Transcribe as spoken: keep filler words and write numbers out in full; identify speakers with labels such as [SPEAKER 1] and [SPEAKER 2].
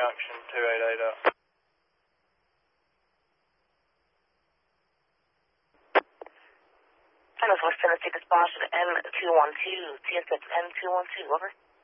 [SPEAKER 1] junction two eight eight up.
[SPEAKER 2] San Jose West Tennessee, spotted M two one two, T S X M two one two, over.